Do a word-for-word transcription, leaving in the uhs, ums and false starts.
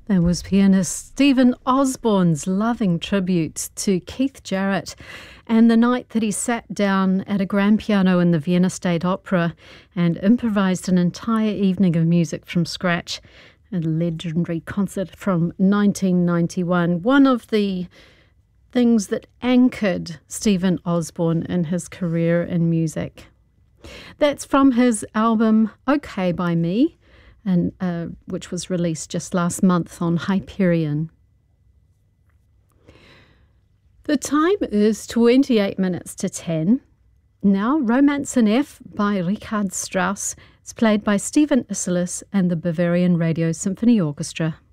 There was pianist Stephen Osborne's loving tribute to Keith Jarrett and the night that he sat down at a grand piano in the Vienna State Opera and improvised an entire evening of music from scratch. A legendary concert from nineteen ninety-one, one of the things that anchored Stephen Osborne in his career in music. That's from his album OK by Me, and uh, which was released just last month on Hyperion. The time is twenty-eight minutes to ten. Now, Romance in F by Richard Strauss. It's played by Stephen Isserlis and the Bavarian Radio Symphony Orchestra.